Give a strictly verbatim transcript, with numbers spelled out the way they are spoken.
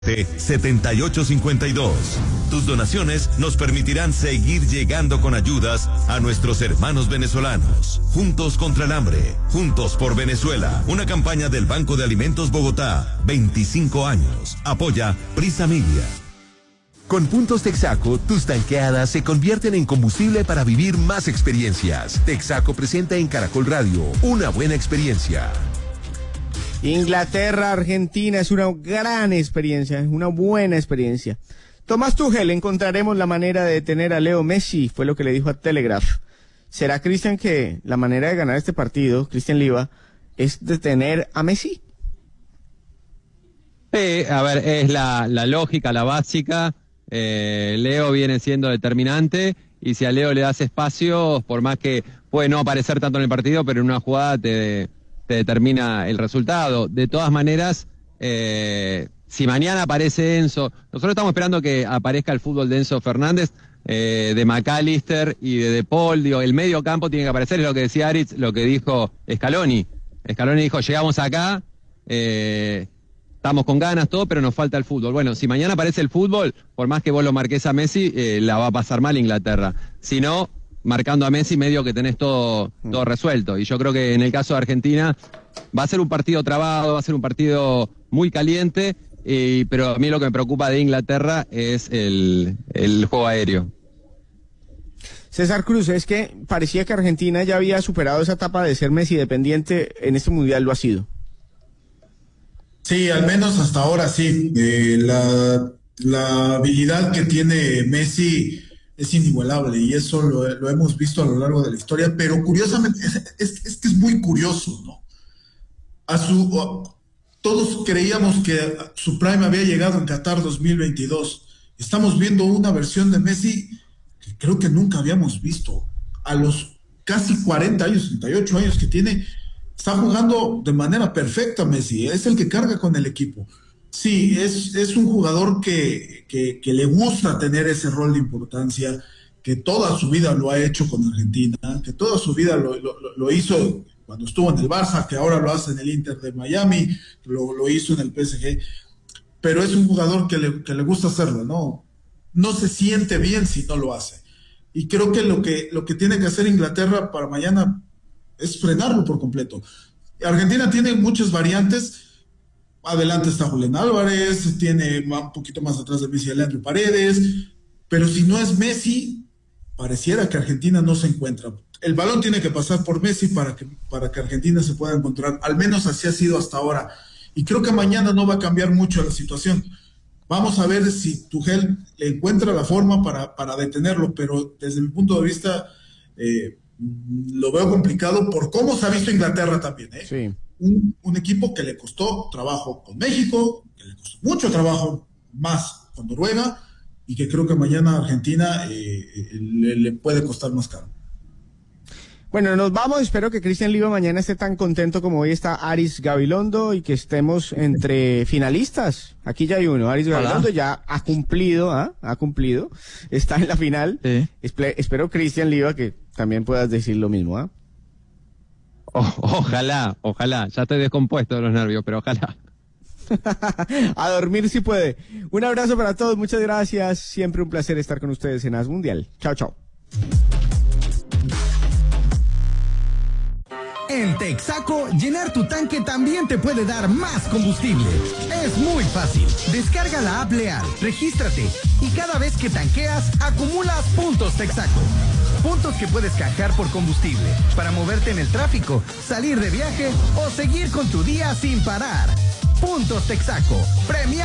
setenta y ocho cincuenta y dos. Tus donaciones nos permitirán seguir llegando con ayudas a nuestros hermanos venezolanos. Juntos contra el hambre, juntos por Venezuela. Una campaña del Banco de Alimentos Bogotá. veinticinco años. Apoya Prisa Media. Con puntos Texaco, tus tanqueadas se convierten en combustible para vivir más experiencias. Texaco presenta en Caracol Radio una buena experiencia. Inglaterra, Argentina, es una gran experiencia, es una buena experiencia. Tomás Tuchel, encontraremos la manera de detener a Leo Messi, fue lo que le dijo a Telegraph. ¿Será, Cristian, que la manera de ganar este partido, Cristian Liva, es detener a Messi? Sí, a ver, es la, la lógica, la básica. Eh, Leo viene siendo determinante y si a Leo le das espacio, por más que puede no aparecer tanto en el partido, pero en una jugada te... te determina el resultado. De todas maneras, eh, si mañana aparece Enzo, nosotros estamos esperando que aparezca el fútbol de Enzo Fernández, eh, de McAllister y de De Paul, digo, el medio campo tiene que aparecer, es lo que decía Aritz, lo que dijo Scaloni. Scaloni dijo, llegamos acá, eh, estamos con ganas, todo, pero nos falta el fútbol. Bueno, si mañana aparece el fútbol, por más que vos lo marques a Messi, eh, la va a pasar mal Inglaterra. Si no, marcando a Messi medio que tenés todo, todo resuelto. Y yo creo que en el caso de Argentina va a ser un partido trabado, va a ser un partido muy caliente, eh, pero a mí lo que me preocupa de Inglaterra es el, el juego aéreo. César Cruz, es que parecía que Argentina ya había superado esa etapa de ser Messi dependiente, en este Mundial lo ha sido. Sí, al menos hasta ahora sí. Eh, la, la habilidad que tiene Messi es inigualable y eso lo, lo hemos visto a lo largo de la historia, pero curiosamente, es, es, es que es muy curioso, ¿no? A su, a, todos creíamos que su prime había llegado en Qatar dos mil veintidós. Estamos viendo una versión de Messi que creo que nunca habíamos visto. A los casi cuarenta años, treinta y ocho años que tiene, está jugando de manera perfecta Messi, es el que carga con el equipo. Sí, es, es un jugador que, que, que le gusta tener ese rol de importancia, que toda su vida lo ha hecho con Argentina, que toda su vida lo, lo, lo hizo cuando estuvo en el Barça, que ahora lo hace en el Inter de Miami, lo, lo hizo en el P S G, pero es un jugador que le, que le gusta hacerlo, ¿no? No se siente bien si no lo hace. Y creo que lo que, lo que tiene que hacer Inglaterra para mañana es frenarlo por completo. Argentina tiene muchas variantes. Adelante está Julián Álvarez, tiene un poquito más atrás de Messi a Leandro Paredes, pero si no es Messi, pareciera que Argentina no se encuentra. El balón tiene que pasar por Messi para que, para que Argentina se pueda encontrar, al menos así ha sido hasta ahora. Y creo que mañana no va a cambiar mucho la situación. Vamos a ver si Tuchel le encuentra la forma para, para detenerlo, pero desde mi punto de vista eh, lo veo complicado por cómo se ha visto Inglaterra también, ¿eh? Sí. Un, un equipo que le costó trabajo con México, que le costó mucho trabajo más con Noruega, y que creo que mañana Argentina eh, le, le puede costar más caro. Bueno, nos vamos, espero que Cristian Liva mañana esté tan contento como hoy está Aris Gabilondo y que estemos entre finalistas. Aquí ya hay uno, Aris Gabilondo ya ha cumplido, ¿ah? ha cumplido, está en la final. Sí. Espe- espero, Cristian Liva, que también puedas decir lo mismo, ¿ah? Oh, ojalá, ojalá, ya estoy descompuesto de los nervios, pero ojalá. A dormir si puede. Un abrazo para todos, muchas gracias, siempre un placer estar con ustedes en As Mundial. Chao, chao. En Texaco, llenar tu tanque también te puede dar más combustible. Es muy fácil. Descarga la app Leal, regístrate y cada vez que tanqueas, acumulas puntos Texaco. Puntos que puedes canjear por combustible para moverte en el tráfico, salir de viaje o seguir con tu día sin parar. Puntos Texaco. Premia